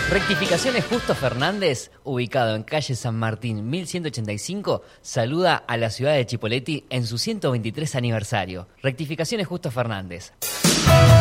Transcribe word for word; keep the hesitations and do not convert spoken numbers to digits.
Rectificaciones Justo Fernández, ubicado en calle San Martín mil ciento ochenta y cinco, saluda a la ciudad de Chipoleti en su ciento veintitrés aniversario. Rectificaciones Justo Fernández.